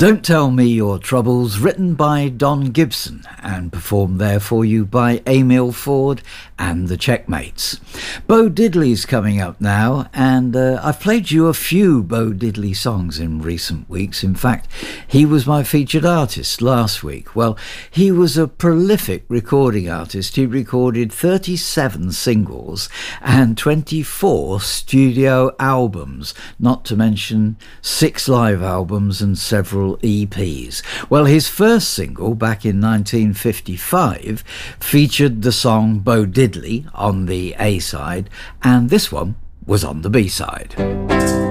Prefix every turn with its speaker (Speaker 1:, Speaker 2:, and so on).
Speaker 1: Don't Tell Me Your Troubles, written by Don Gibson and performed there for you by Emil Ford and the Checkmates. Bo Diddley's coming up now, and I've played you a few Bo Diddley songs in recent weeks. In fact, he was my featured artist last week. Well, he was a prolific recording artist. He recorded 37 singles and 24 studio albums, not to mention 6 live albums and several EPs. Well, his first single back in 1955 featured the song Bo Diddley on the A-side, and this one was on the B-side.